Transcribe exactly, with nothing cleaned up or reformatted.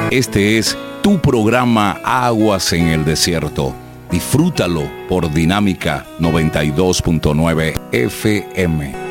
Este es tu programa Aguas en el Desierto. Disfrútalo por Dinámica noventa y dos punto nueve F M.